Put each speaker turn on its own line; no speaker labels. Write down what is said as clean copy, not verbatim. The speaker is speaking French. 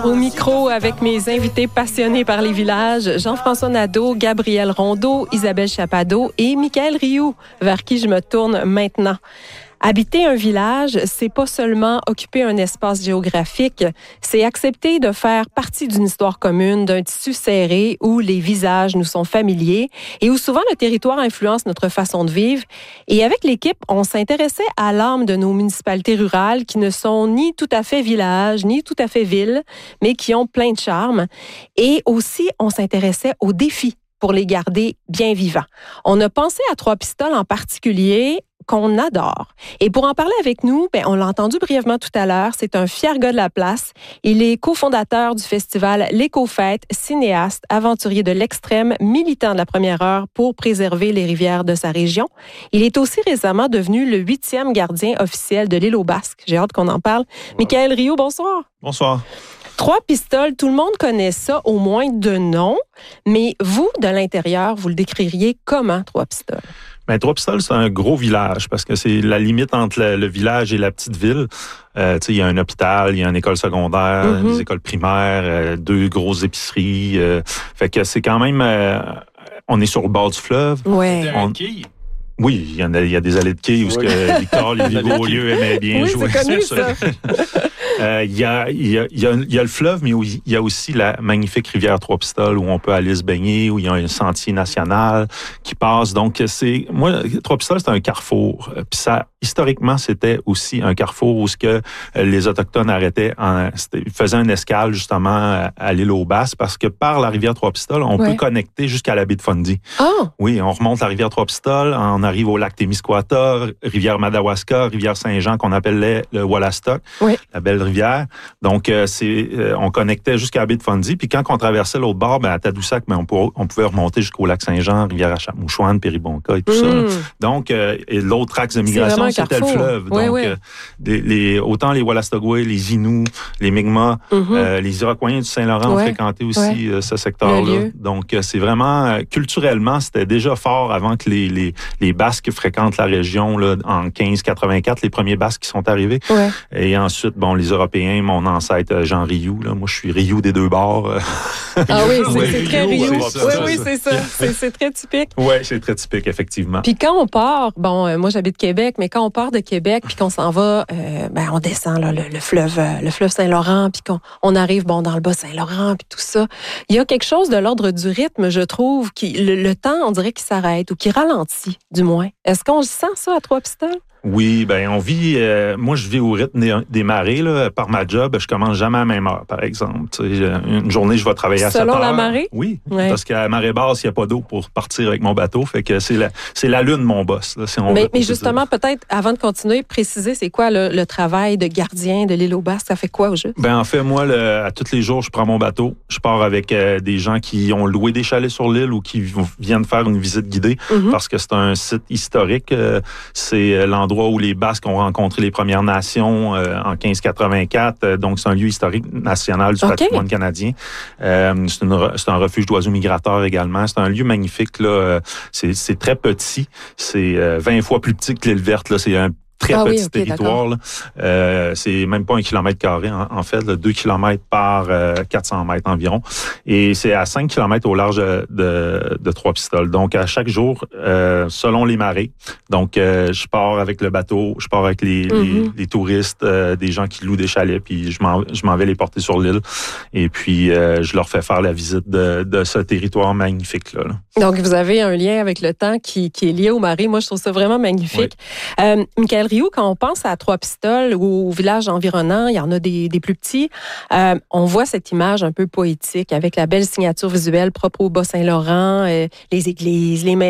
Au micro avec mes invités passionnés par les villages, Jean-François Nadeau, Gabriel Rondeau, Isabelle Chappado et Michaël Rioux, vers qui je me tourne maintenant. Habiter un village, c'est pas seulement occuper un espace géographique, c'est accepter de faire partie d'une histoire commune, d'un tissu serré où les visages nous sont familiers et où souvent le territoire influence notre façon de vivre. Et avec l'équipe, on s'intéressait à l'âme de nos municipalités rurales qui ne sont ni tout à fait villages, ni tout à fait villes, mais qui ont plein de charme. Et aussi, on s'intéressait aux défis pour les garder bien vivants. On a pensé à Trois-Pistoles en particulier, qu'on adore. Et pour en parler avec nous, on l'a entendu brièvement tout à l'heure, c'est un fier gars de la place. Il est cofondateur du festival L'Éco-Fête, cinéaste, aventurier de l'extrême, militant de la première heure pour préserver les rivières de sa région. Il est aussi récemment devenu le 8e gardien officiel de l'île aux Basques. J'ai hâte qu'on en parle. Ouais. Michaël Rioux, bonsoir.
Bonsoir.
Trois-Pistoles, tout le monde connaît ça, au moins de nom. Mais vous, de l'intérieur, vous le décririez comment, Trois-Pistoles?
Bien, Trois-Pistoles, c'est un gros village parce que c'est la limite entre le village et la petite ville. Il y a un hôpital, il y a une école secondaire, des écoles primaires, 2 grosses épiceries. Fait que c'est quand même... on est sur le bord du fleuve.
Ouais.
Oui, il y a des allées de quilles où Victor Lévy-Beaulieu aimait bien jouer.
C'est connu, ça.
Il y a le fleuve, mais il y a aussi la magnifique rivière Trois-Pistoles où on peut aller se baigner, où il y a un sentier national qui passe. Donc, Trois-Pistoles, c'est un carrefour. Puis ça, historiquement, c'était aussi un carrefour où les Autochtones arrêtaient, faisaient une escale justement à l'île aux Basses parce que par la rivière Trois-Pistoles, on peut connecter jusqu'à la baie de Fundy.
Oh.
Oui, on remonte la rivière Trois-Pistoles, on arrive au lac Témiscouata, rivière Madawaska, rivière Saint-Jean qu'on appelait le Wallastock, la belle rivière. Donc, on connectait jusqu'à la baie de Fundy. Puis quand on traversait l'autre bord, à Tadoussac, on pouvait remonter jusqu'au lac Saint-Jean, rivière Achamouchouane, Péribonka et tout ça. Donc, et l'autre axe de migration, c'était le fleuve. Donc, autant les Wallastogway, les Inuits, les Mi'kmaq, les Iroquois du Saint-Laurent ont fréquenté aussi ce secteur-là. Donc, c'est vraiment, culturellement, c'était déjà fort avant que les Basques fréquentent la région là, en 1584, les premiers Basques qui sont arrivés. Et ensuite, les Européens, mon ancêtre Jean Rioux, là, moi je suis Rioux des deux bords.
Ah oui, c'est très Rioux. Oui, c'est ça. C'est très typique.
Oui, c'est très typique, effectivement.
Puis quand on part, moi j'habite Québec, mais quand on part de Québec puis qu'on s'en va, on descend là, le fleuve Saint-Laurent, puis qu'on arrive dans le Bas-Saint-Laurent, puis tout ça. Il y a quelque chose de l'ordre du rythme, je trouve, qui le temps, on dirait qu'il s'arrête ou qui ralentit, du moins. Est-ce qu'on sent ça à Trois-Pistoles?
Oui, on vit... moi, je vis au rythme des marées. Là, par ma job, je commence jamais à la même heure, par exemple. Une journée, je vais travailler à 7 heures.
Selon la marée?
Oui, parce qu'à la marée basse, il n'y a pas d'eau pour partir avec mon bateau. Fait que c'est la lune, mon boss. Là, si on
mais justement, peut-être, avant de continuer, préciser, c'est quoi le travail de gardien de l'île aux Basques? Ça fait quoi au juste?
En fait, moi, à tous les jours, je prends mon bateau. Je pars avec des gens qui ont loué des chalets sur l'île ou qui viennent faire une visite guidée parce que c'est un site historique. C'est l'endroit où les Basques ont rencontré les Premières Nations en 1584. Donc, c'est un lieu historique national du patrimoine canadien. C'est un refuge d'oiseaux migrateurs également. C'est un lieu magnifique. Là. C'est très petit. C'est 20 fois plus petit que l'île verte. Là. C'est un très petit territoire. Là. C'est même pas 1 kilomètre carré, en fait, là, 2 kilomètres par 400 mètres environ. Et c'est à 5 kilomètres au large de Trois-Pistoles. Donc, à chaque jour, selon les marées. Donc, je pars avec le bateau, je pars avec les touristes, des gens qui louent des chalets, puis je m'en vais les porter sur l'île. Et puis, je leur fais faire la visite de ce territoire magnifique-là. Là.
Donc, vous avez un lien avec le temps qui est lié aux marées. Moi, je trouve ça vraiment magnifique. Oui. Michaël Rioux, quand on pense à Trois-Pistoles ou aux villages environnants, il y en a des plus petits, on voit cette image un peu poétique avec la belle signature visuelle propre au Bas-Saint-Laurent, les églises, les maisons.